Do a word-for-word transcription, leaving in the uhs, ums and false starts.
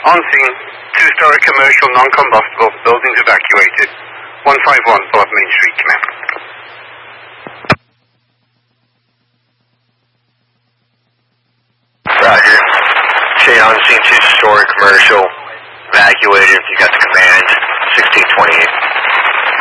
On scene, two-story commercial non-combustible, buildings evacuated. one five one North Main Street, command. Roger. Shade on scene, two-story commercial, evacuated. You got the command, sixteen twenty-eight.